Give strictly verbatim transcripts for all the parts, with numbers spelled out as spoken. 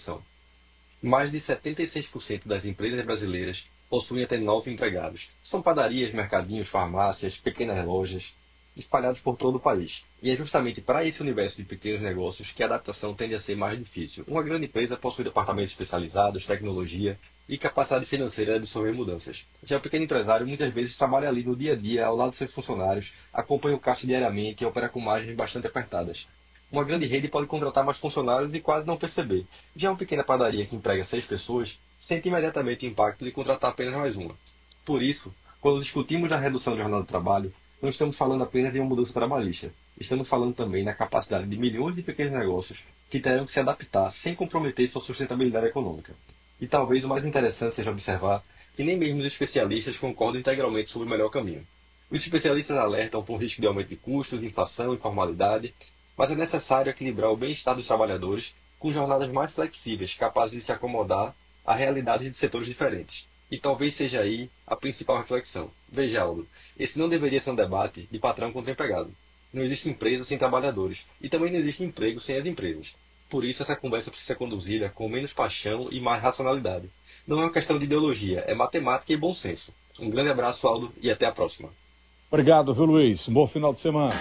Mais de setenta e seis por cento das empresas brasileiras possuem até nove empregados. São padarias, mercadinhos, farmácias, pequenas lojas, espalhados por todo o país. E é justamente para esse universo de pequenos negócios que a adaptação tende a ser mais difícil. Uma grande empresa possui departamentos especializados, tecnologia e capacidade financeira de absorver mudanças. Já o pequeno empresário muitas vezes trabalha ali no dia a dia, ao lado de seus funcionários, acompanha o caixa diariamente e opera com margens bastante apertadas. Uma grande rede pode contratar mais funcionários e quase não perceber. Já uma pequena padaria que emprega seis pessoas sente imediatamente o impacto de contratar apenas mais uma. Por isso, quando discutimos da redução de jornada de trabalho, não estamos falando apenas de uma mudança trabalhista. Estamos falando também na capacidade de milhões de pequenos negócios que terão que se adaptar sem comprometer sua sustentabilidade econômica. E talvez o mais interessante seja observar que nem mesmo os especialistas concordam integralmente sobre o melhor caminho. Os especialistas alertam para o risco de aumento de custos, inflação e informalidade, mas é necessário equilibrar o bem-estar dos trabalhadores com jornadas mais flexíveis, capazes de se acomodar à realidade de setores diferentes. E talvez seja aí a principal reflexão. Veja, Aldo, esse não deveria ser um debate de patrão contra empregado. Não existe empresa sem trabalhadores, e também não existe emprego sem as empresas. Por isso essa conversa precisa ser conduzida com menos paixão e mais racionalidade. Não é uma questão de ideologia, é matemática e bom senso. Um grande abraço, Aldo, e até a próxima. Obrigado, viu, Luiz? Bom final de semana.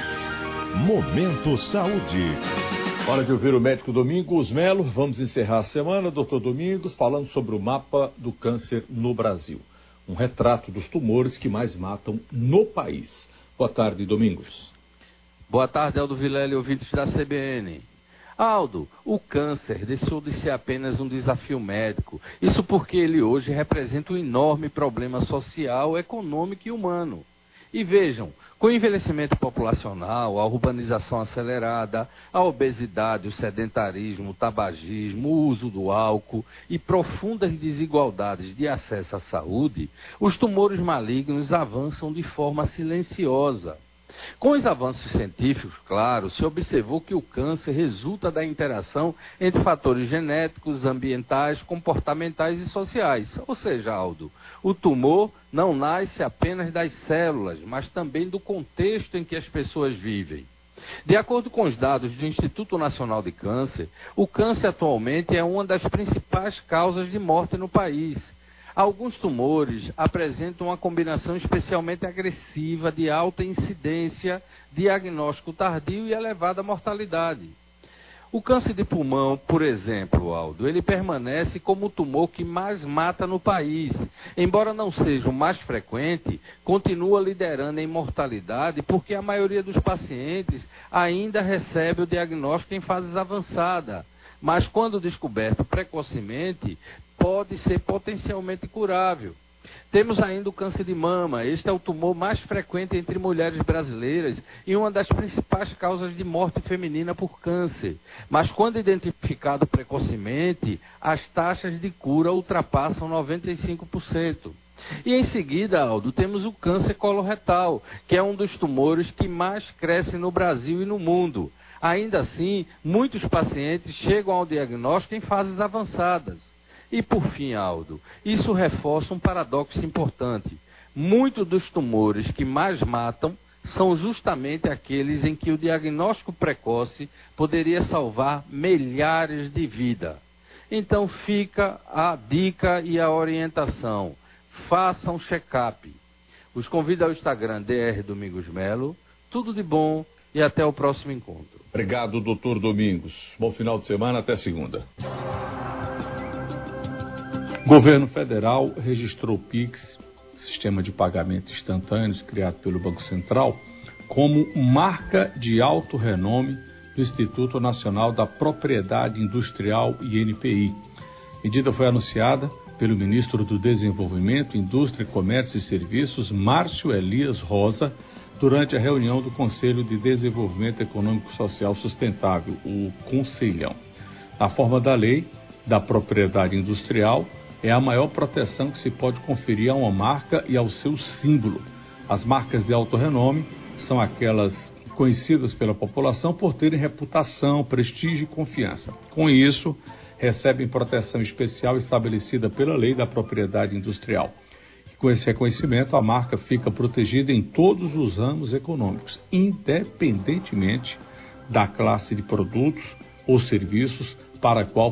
Momento Saúde. Hora de ouvir o médico Domingos Melo. Vamos encerrar a semana, doutor Domingos, falando sobre o mapa do câncer no Brasil. Um retrato dos tumores que mais matam no país. Boa tarde, Domingos. Boa tarde, Aldo Vilela e ouvintes da C B N. Aldo, o câncer deixou de ser apenas um desafio médico. Isso porque ele hoje representa um enorme problema social, econômico e humano. E vejam, com o envelhecimento populacional, a urbanização acelerada, a obesidade, o sedentarismo, o tabagismo, o uso do álcool e profundas desigualdades de acesso à saúde, os tumores malignos avançam de forma silenciosa. Com os avanços científicos, claro, se observou que o câncer resulta da interação entre fatores genéticos, ambientais, comportamentais e sociais. Ou seja, Aldo, o tumor não nasce apenas das células, mas também do contexto em que as pessoas vivem. De acordo com os dados do Instituto Nacional de Câncer, o câncer atualmente é uma das principais causas de morte no país. Alguns tumores apresentam uma combinação especialmente agressiva de alta incidência, diagnóstico tardio e elevada mortalidade. O câncer de pulmão, por exemplo, Aldo, ele permanece como o tumor que mais mata no país. Embora não seja o mais frequente, continua liderando em mortalidade porque a maioria dos pacientes ainda recebe o diagnóstico em fases avançadas. Mas quando descoberto precocemente, pode ser potencialmente curável. Temos ainda o câncer de mama. Este é o tumor mais frequente entre mulheres brasileiras e uma das principais causas de morte feminina por câncer. Mas quando identificado precocemente, as taxas de cura ultrapassam noventa e cinco por cento. E em seguida, Aldo, temos o câncer coloretal, que é um dos tumores que mais cresce no Brasil e no mundo. Ainda assim, muitos pacientes chegam ao diagnóstico em fases avançadas. E por fim, Aldo, isso reforça um paradoxo importante. Muitos dos tumores que mais matam são justamente aqueles em que o diagnóstico precoce poderia salvar milhares de vidas. Então fica a dica e a orientação. Façam um check-up. Os convido ao Instagram D R Domingos Melo. Tudo de bom e até o próximo encontro. Obrigado, doutor Domingos. Bom final de semana, até segunda. Governo Federal registrou o Pix, sistema de pagamento instantâneos criado pelo Banco Central, como marca de alto renome do Instituto Nacional da Propriedade Industrial I N P I. A medida foi anunciada pelo ministro do Desenvolvimento, Indústria, Comércio e Serviços, Márcio Elias Rosa, durante a reunião do Conselho de Desenvolvimento Econômico Social Sustentável, o Conselhão. Na forma da lei da propriedade industrial, é a maior proteção que se pode conferir a uma marca e ao seu símbolo. As marcas de alto renome são aquelas conhecidas pela população por terem reputação, prestígio e confiança. Com isso, recebem proteção especial estabelecida pela lei da propriedade industrial. E com esse reconhecimento, a marca fica protegida em todos os ramos econômicos, independentemente da classe de produtos ou serviços para a qual